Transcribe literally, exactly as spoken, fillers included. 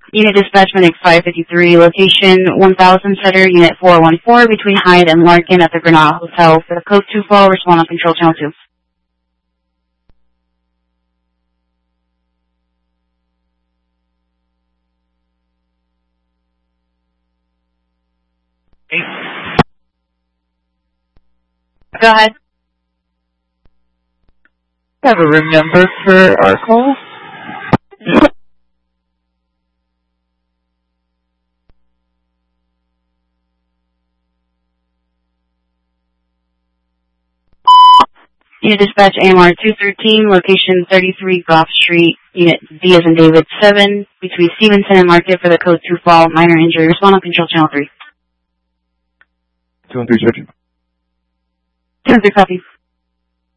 Unit Dispatch Medic five fifty-three, location one thousand Setter, Unit four one four, between Hyde and Larkin at the Granada Hotel for the code two fall, respond on control channel two. Go ahead. Have a room number for our call? Unit Dispatch A M R two thirteen, location thirty-three Goff Street, Unit D as in David seven, between Stevenson and Market for the code two fall, minor injury, respond on control channel three. two one three, search. two one three, copy.